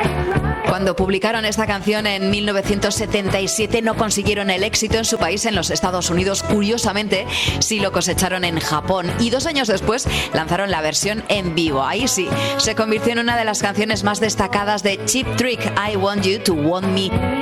Cuando publicaron esta canción en 1977 no consiguieron el éxito en su país, en los Estados Unidos. Curiosamente, sí lo cosecharon en Japón. Y 2 años después lanzaron la versión en vivo. Ahí sí, se convirtió en una de las canciones más destacadas de Cheap Trick, I Want You to Want Me.